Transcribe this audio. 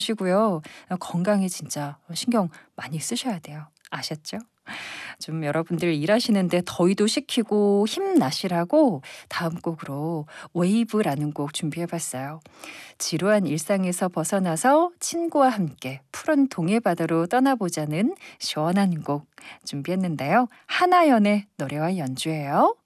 시고요. 건강에 진짜 신경 많이 쓰셔야 돼요. 아셨죠? 좀 여러분들 일하시는데 더위도 식히고 힘나시라고 다음 곡으로 웨이브라는 곡 준비해 봤어요. 지루한 일상에서 벗어나서 친구와 함께 푸른 동해바다로 떠나보자는 시원한 곡 준비했는데요. 하나연의 노래와 연주예요.